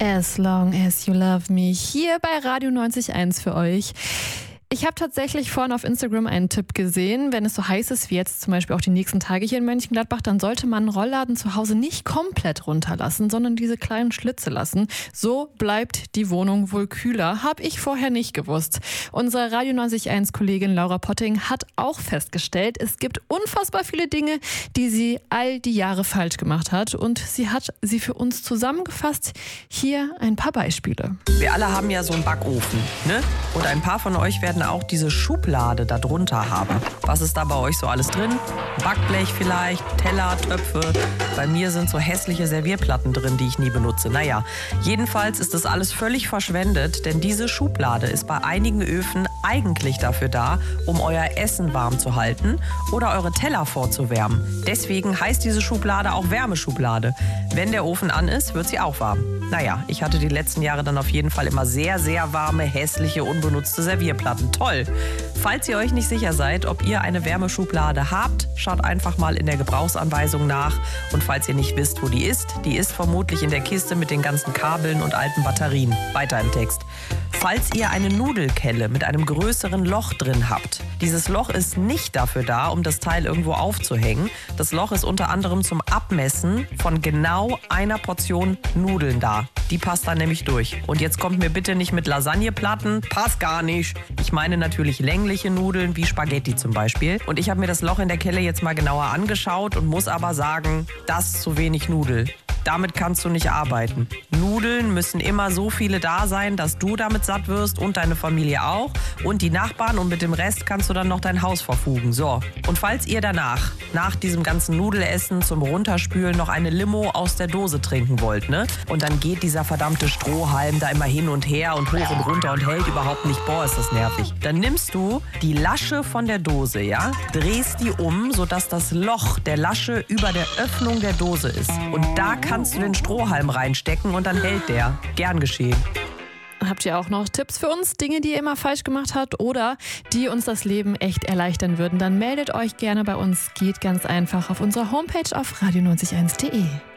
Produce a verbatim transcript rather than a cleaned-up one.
As Long As You Love Me, hier bei Radio neunzig Komma eins für euch. Ich habe tatsächlich vorhin auf Instagram einen Tipp gesehen. Wenn es so heiß ist wie jetzt zum Beispiel auch die nächsten Tage hier in Mönchengladbach, dann sollte man einen Rollladen zu Hause nicht komplett runterlassen, sondern diese kleinen Schlitze lassen. So bleibt die Wohnung wohl kühler. Habe ich vorher nicht gewusst. Unsere Radio neunzig Komma eins Kollegin Laura Potting hat auch festgestellt, es gibt unfassbar viele Dinge, die sie all die Jahre falsch gemacht hat. Und sie hat sie für uns zusammengefasst. Hier ein paar Beispiele. Wir alle haben ja so einen Backofen, ne? Und ein paar von euch werden auch diese Schublade da drunter haben. Was ist da bei euch so alles drin? Backblech vielleicht, Teller, Töpfe. Bei mir sind so hässliche Servierplatten drin, die ich nie benutze. Naja, jedenfalls ist das alles völlig verschwendet, denn diese Schublade ist bei einigen Öfen eigentlich dafür da, um euer Essen warm zu halten oder eure Teller vorzuwärmen. Deswegen heißt diese Schublade auch Wärmeschublade. Wenn der Ofen an ist, wird sie auch warm. Naja, ich hatte die letzten Jahre dann auf jeden Fall immer sehr, sehr warme, hässliche, unbenutzte Servierplatten. Toll! Falls ihr euch nicht sicher seid, ob ihr eine Wärmeschublade habt, schaut einfach mal in der Gebrauchsanweisung nach. Und falls ihr nicht wisst, wo die ist, die ist vermutlich in der Kiste mit den ganzen Kabeln und alten Batterien. Weiter im Text. Falls ihr eine Nudelkelle mit einem größeren Loch drin habt. Dieses Loch ist nicht dafür da, um das Teil irgendwo aufzuhängen. Das Loch ist unter anderem zum Abmessen von genau einer Portion Nudeln da. Die passt dann nämlich durch. Und jetzt kommt mir bitte nicht mit Lasagneplatten, passt gar nicht. Ich meine natürlich längliche Nudeln, wie Spaghetti zum Beispiel. Und ich habe mir das Loch in der Kelle jetzt mal genauer angeschaut und muss aber sagen, das ist zu wenig Nudel. Damit kannst du nicht arbeiten. Nudeln müssen immer so viele da sein, dass du damit satt wirst und deine Familie auch und die Nachbarn, und mit dem Rest kannst du dann noch dein Haus verfugen. So, und falls ihr danach, nach diesem ganzen Nudelessen zum Runterspülen, noch eine Limo aus der Dose trinken wollt, ne? Und dann geht dieser verdammte Strohhalm da immer hin und her und hoch und runter und hält überhaupt nicht. Boah, ist das nervig. Dann nimmst du die Lasche von der Dose, ja? Drehst die um, sodass das Loch der Lasche über der Öffnung der Dose ist. Und da kannst du den Strohhalm reinstecken und dann hält der. Gern geschehen. Habt ihr auch noch Tipps für uns, Dinge, die ihr immer falsch gemacht habt oder die uns das Leben echt erleichtern würden? Dann meldet euch gerne bei uns. Geht ganz einfach auf unserer Homepage auf radio neunzig eins punkt de.